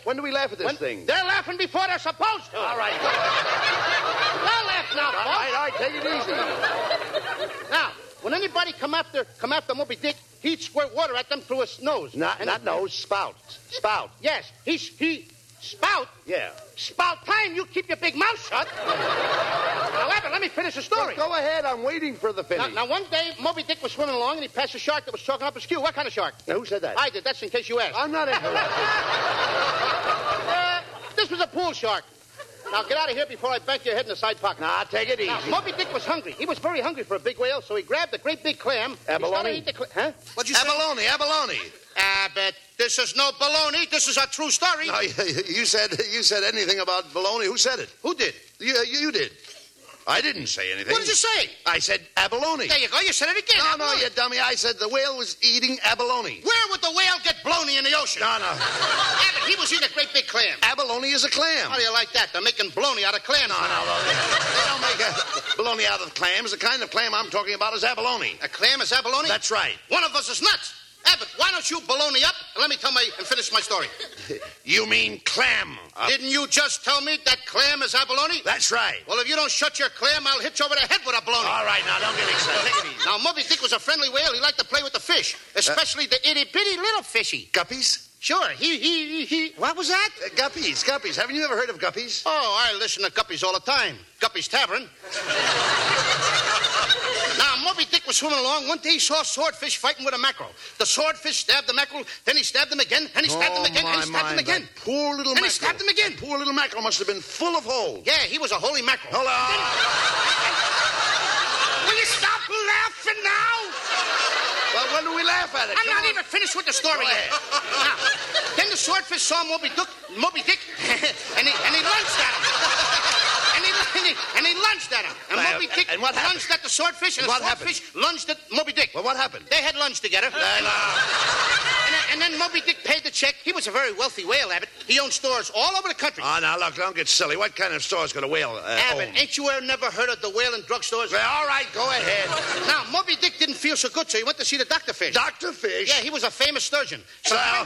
When do we laugh at this thing? They're laughing before they're supposed to. All right. Don't laugh now, folks. All right, take it easy. Now, when anybody come after Moby Dick, he'd squirt water at them through his nose. Not nose, spout. Spout. Yes, he spout. Yeah. Spout time. You keep your big mouth shut. Now, Abbott, let me finish the story. Well, go ahead. I'm waiting for the finish. Now, one day, Moby Dick was swimming along, and he passed a shark that was choking up his queue. What kind of shark? Now, who said that? I did. That's in case you asked. I'm not interrupting. This was a pool shark. Now, get out of here before I bank your head in the side pocket. Nah, take it easy. Now, Moby Dick was hungry. He was very hungry for a big whale, so he grabbed a great big clam. Abalone? Huh? What'd you say? Abalone. Abbott, this is no baloney. This is a true story. No, you said anything about baloney. Who said it? Who did? You did. I didn't say anything. What did you say? I said abalone. There you go. You said it again. No, you dummy. I said the whale was eating abalone. Where would the whale get baloney in the ocean? No. Abbott, he was eating a great big clam. Abalone is a clam. How do you like that? They're making baloney out of clams. No. They don't make baloney out of clams. The kind of clam I'm talking about is abalone. A clam is abalone? That's right. One of us is nuts. Abbott, why don't you baloney up and let me finish my story? You mean clam up. Didn't you just tell me that clam is abalone? That's right. Well, if you don't shut your clam, I'll hit you over the head with a baloney. All right, now, don't get excited. Take it easy. Now, Moby Dick was a friendly whale. He liked to play with the fish, especially the itty-bitty little fishy. Guppies? Sure, he... What was that? Guppies. Haven't you ever heard of guppies? Oh, I listen to guppies all the time. Guppy's Tavern. Now, Moby Dick was swimming along. One day he saw a swordfish fighting with a mackerel. The swordfish stabbed the mackerel, then he stabbed him again, and he stabbed him again, and he stabbed him again. Poor little mackerel. And he stabbed him again. Poor little mackerel must have been full of holes. Yeah, he was a holy mackerel. Hello. Will you stop laughing now? Well, when do we laugh at it? I'm not even finished with the story yet. Now, then the swordfish saw Moby Dick, and he lunged at him. And he lunged at him. And Moby Dick lunged at the swordfish, and the swordfish lunged at Moby Dick. Well, what happened? They had lunch together. And then Moby Dick paid the check. He was a very wealthy whale, Abbott. He owned stores all over the country. Oh, now, look, don't get silly. What kind of stores could a whale Abbott, own? ain't you never heard of the whale and drugstores? Well, all right, go ahead. Now, Moby Dick didn't feel so good, so he went to see the Dr. Fish. Dr. Fish? Yeah, he was a famous surgeon. So Well,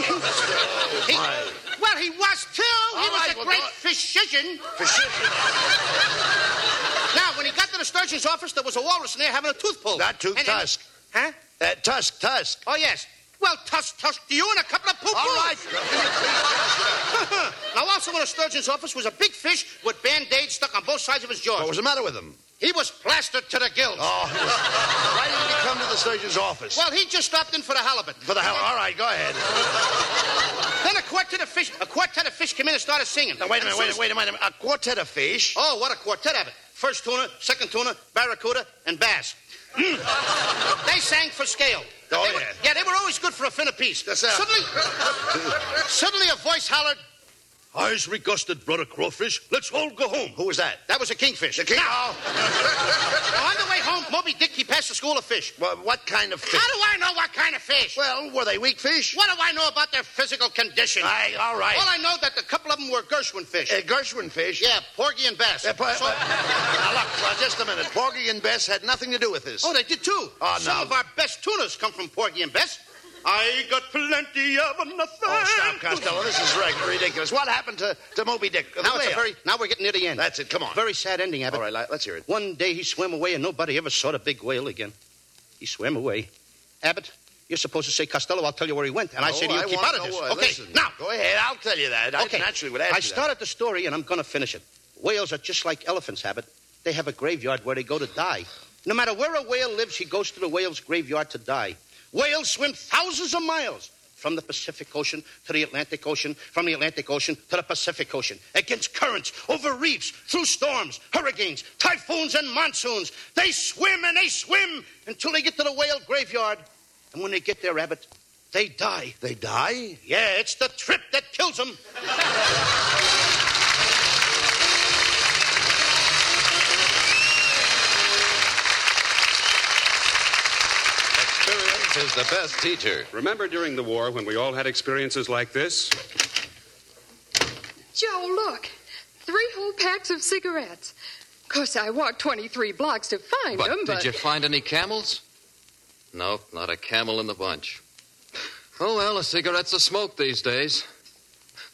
he was, too. He was a great physician. Now, when he got to the surgeon's office, there was a walrus in there having a tooth pulled. Not tooth, tusk. Huh? Tusk. Oh, yes. Well, tusk to you and a couple of poo-poos. All right. Now, also in the surgeon's office was a big fish with Band-Aids stuck on both sides of his jaws. What was the matter with him? He was plastered to the gills. Oh, why didn't he come to the surgeon's office? Well, he just stopped in for the halibut. All right, go ahead. Then a quartet of fish came in and started singing. Now, wait a minute. A quartet of fish? Oh, what a quartet of it. First tuna, second tuna, barracuda, and bass. They sang for scale. They were always good for a fin apiece. Suddenly a voice hollered, "Eyes regusted, brother Crawfish. Let's all go home." Who was that? That was a kingfish. The king? Now, on the way home, Moby Dick, he passed a school of fish. Well, what kind of fish? How do I know what kind of fish? Well, were they weak fish? What do I know about their physical condition? All right. All I know that a couple of them were Gershwin fish. Gershwin fish? Yeah, Porgy and Bess. Now, look, just a minute. Porgy and Bess had nothing to do with this. Oh, they did, too. Oh, Some of our best tunas come from Porgy and Bess. I got plenty of nothing. Oh, stop, Costello. This is ridiculous. What happened to Moby Dick? Now we're getting near the end. That's it. Come on. Very sad ending, Abbott. All right, let's hear it. One day he swam away and nobody ever saw the big whale again. He swam away. Abbott, you're supposed to say, Costello, I'll tell you where he went. And I say to you, keep out of this. Okay, listen, now. Go ahead. I'll tell you that. Okay. I naturally would ask you I started the story and I'm going to finish it. Whales are just like elephants, Abbott. They have a graveyard where they go to die. No matter where a whale lives, he goes to the whale's graveyard to die. Whales swim thousands of miles from the Pacific Ocean to the Atlantic Ocean, from the Atlantic Ocean to the Pacific Ocean, against currents, over reefs, through storms, hurricanes, typhoons, and monsoons. They swim and they swim until they get to the whale graveyard. And when they get there, Abbott, they die. They die? Yeah, it's the trip that kills them. Experience is the best teacher. Remember during the war when we all had experiences like this? Joe, look. 3 whole packs of cigarettes. Of course, I walked 23 blocks to find them, but... Did you find any camels? No, not a camel in the bunch. Oh, well, a cigarette's a smoke these days.